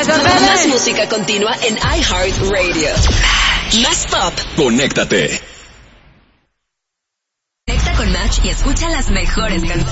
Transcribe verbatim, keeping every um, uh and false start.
Más música continua en iHeartRadio. Más pop. Conéctate. Conecta con Match y escucha las mejores canciones.